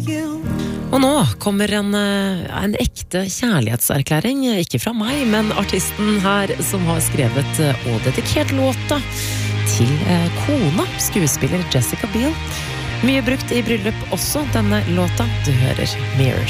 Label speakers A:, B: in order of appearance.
A: Og nå kommer en ekte kjærlighetserklæring, ikke fra meg, men artisten her som har skrevet og dedikert låta til kona, skuespiller Jessica Biel. Mye brukt i bryllup også, denne låta. Du hører Mirrors.